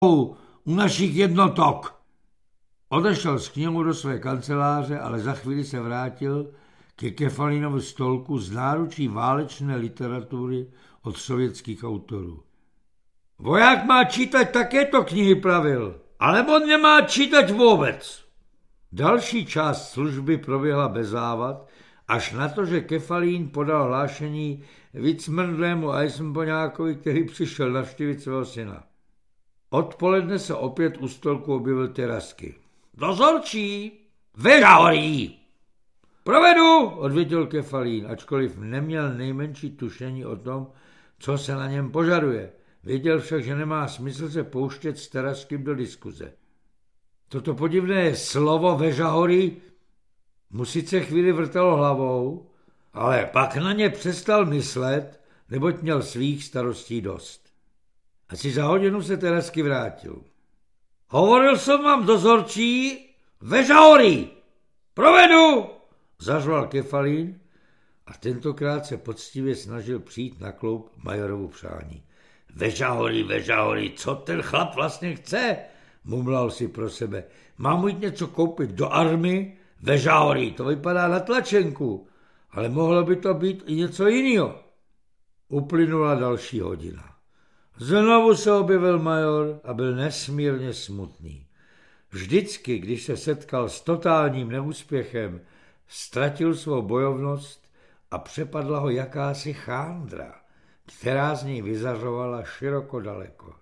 u našich jednotok. Odešel z knihu do své kanceláře, ale za chvíli se vrátil ke Kefalinovu stolku z náručí válečné literatury od sovětských autorů. Voják má čítať takéto knihy pravil, alebo nemá čítať vůbec. Další část služby proběhla bez závad, až na to, že Kefalín podal hlášení vicmrdlému Eisenboňákovi, který přišel navštívit svého syna. Odpoledne se opět u stolku objevil Terasky. Dozorčí, veža horí. Provedu, odvětil Kefalín, ačkoliv neměl nejmenší tušení o tom, co se na něm požaduje. Věděl však, že nemá smysl se pouštět s Teraskym do diskuze. Toto podivné slovo veža horí mu sice chvíli vrtalo hlavou, ale pak na ně přestal myslet, neboť měl svých starostí dost. Asi za hodinu se Terasky vrátil. Hovoril jsem vám, dozorčí, veža horí. Provedu, zařval Kefalín a tentokrát se poctivě snažil přijít na kloup majorovu přání. Veža horí, co ten chlap vlastně chce? Mumlal si pro sebe. Mám jít něco koupit do army? Veža horí, to vypadá na tlačenku, ale mohlo by to být i něco jiného. Uplynula další hodina. Znovu se objevil major a byl nesmírně smutný. Vždycky, když se setkal s totálním neúspěchem, ztratil svou bojovnost a přepadla ho jakási chándra, která z něj vyzařovala široko daleko.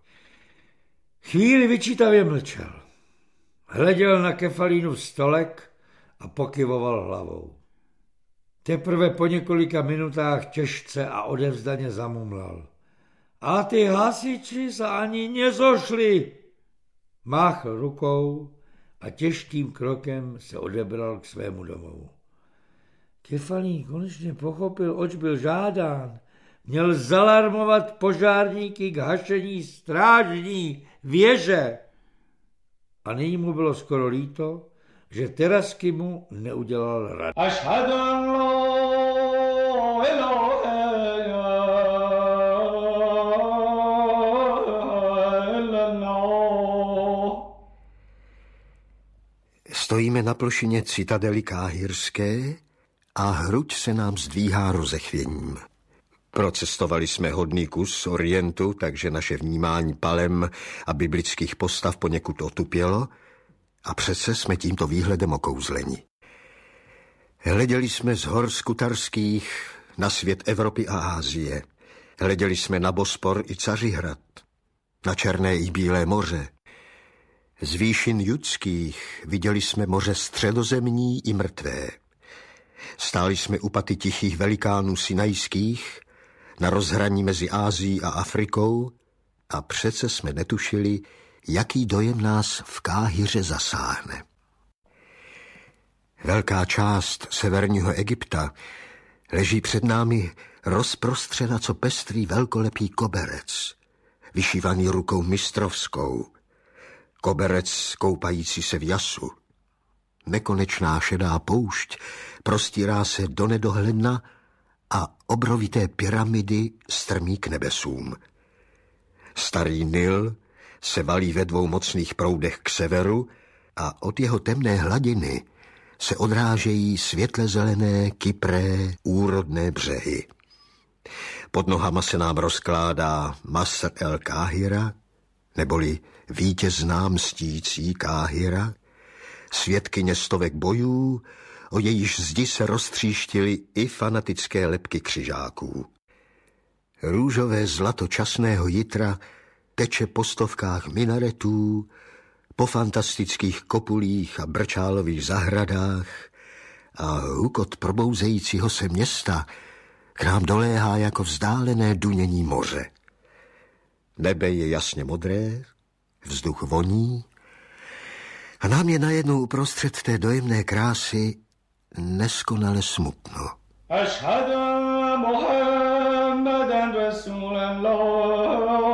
Chvíli vyčítavě mlčel. Hleděl na Kefalínův stolek a pokyvoval hlavou. Teprve po několika minutách těžce a odevzdaně zamumlal. A ty hasiči se ani nezošli. Máchl rukou a těžkým krokem se odebral k svému domovu. Kefalín konečně pochopil, oč byl žádán. Měl zalarmovat požárníky k hašení strážní věže. A nyní mu bylo skoro líto, že Terasky mu neudělal radu. Stojíme na plošině citadely káhirské a hruď se nám zdvíhá rozechvěním. Procestovali jsme hodný kus z Orientu, takže naše vnímání palem a biblických postav poněkud otupělo a přece jsme tímto výhledem okouzleni. Hleděli jsme z hor skutarských na svět Evropy a Ázie. Hleděli jsme na Bospor i Cařihrad, na Černé i Bílé moře. Z výšin judských viděli jsme moře středozemní i mrtvé. Stáli jsme u paty tichých velikánů sinajských, na rozhraní mezi Ázií a Afrikou a přece jsme netušili, jaký dojem nás v Káhiře zasáhne. Velká část severního Egypta leží před námi rozprostřena co pestrý velkolepý koberec, vyšívaný rukou mistrovskou, koberec koupající se v jasu. Nekonečná šedá poušť prostírá se do nedohledna a obrovité pyramidy strmí k nebesům. Starý Nil se valí ve dvou mocných proudech k severu a od jeho temné hladiny se odrážejí světle zelené, kypré, úrodné břehy. Pod nohama se nám rozkládá Masr el Káhira, neboli vítězná mstící Káhira, svědkyně stovek bojů, o jejíž zdi se roztříštily i fanatické lebky křižáků. Růžové zlato časného jitra teče po stovkách minaretů, po fantastických kopulích a brčálových zahradách a hukot probouzejícího se města k nám doléhá jako vzdálené dunění moře. Nebe je jasně modré, vzduch voní a nám je najednou uprostřed té dojemné krásy neskonale smutno. Ašhadu Muhammadan Rasulullah.